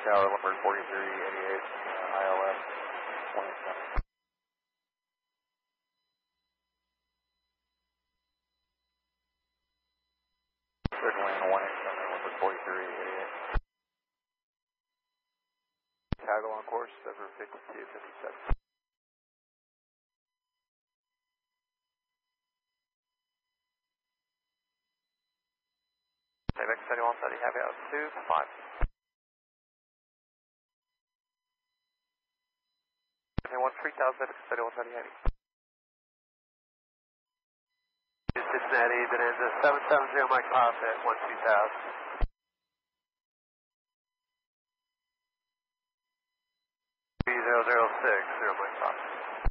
Tower, number 4388, ILS 27. Circling 187, number 4388. Chicago on course, over 5257. AVEX 7130, heavy out 25. Anyone 3000, AVEX 7130 heavy. Cincinnati, Bonanza 770, Mike Pop at 12000. 3006, 0 Mike Pop.